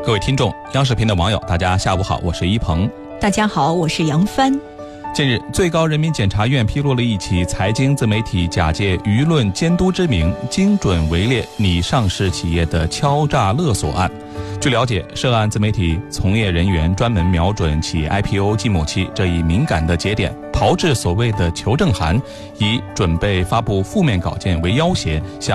各位听众，央视频的网友，大家下午好，我是一鹏。 大家好，我是杨帆。 近日，最高人民检察院披露了一起财经自媒体假借舆论监督之名，精准围猎拟上市企业的敲诈勒索案。据了解，涉案自媒体从业人员专门瞄准企业 IPO 季末期这一敏感的节点，炮制所谓的求证函，以准备发布负面稿件为要挟，向